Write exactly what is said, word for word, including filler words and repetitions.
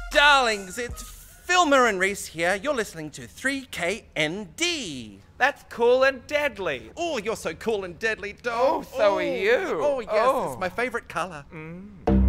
Darlings, it's Filmer and Reese here. You're listening to three K N D. That's cool and deadly. Oh, you're so cool and deadly, dog. Oh, so are you. Oh, yes, Oh. it's my favourite colour. Mm.